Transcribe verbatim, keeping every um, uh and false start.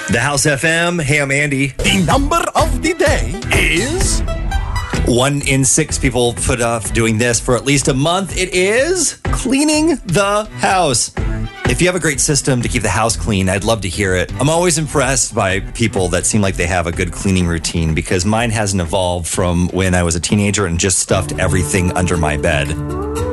The House F M. Hey, I'm Andy. The number of the day is... One in six people put off doing this for at least a month. It is cleaning the house. If you have a great system to keep the house clean, I'd love to hear it. I'm always impressed by people that seem like they have a good cleaning routine because mine hasn't evolved from when I was a teenager and just stuffed everything under my bed.